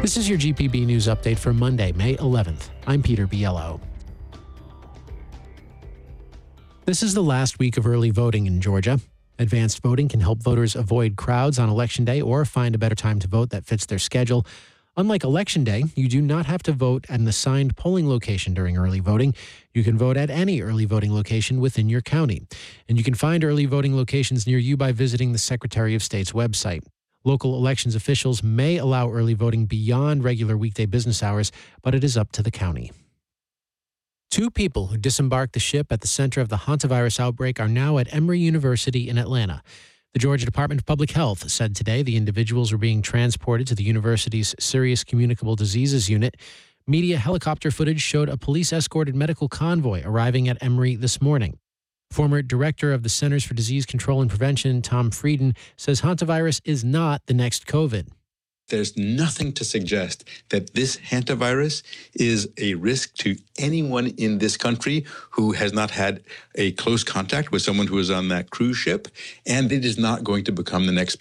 This is your GPB News Update for Monday, May 11th. I'm Peter Biello. This is the last week of early voting in Georgia. Advanced voting can help voters avoid crowds on Election Day or find a better time to vote that fits their schedule. Unlike Election Day, you do not have to vote at an assigned polling location during early voting. You can vote at any early voting location within your county. And you can find early voting locations near you by visiting the Secretary of State's website. Local elections officials may allow early voting beyond regular weekday business hours, but it is up to the county. 2 people who disembarked the ship at the center of the hantavirus outbreak are now at Emory University in Atlanta. The Georgia Department of Public Health said today the individuals were being transported to the university's Serious Communicable Diseases Unit. Media helicopter footage showed a police-escorted medical convoy arriving at Emory this morning. Former director of the Centers for Disease Control and Prevention, Tom Frieden, says hantavirus is not the next COVID. There's nothing to suggest that this hantavirus is a risk to anyone in this country who has not had a close contact with someone who is on that cruise ship, and it is not going to become the next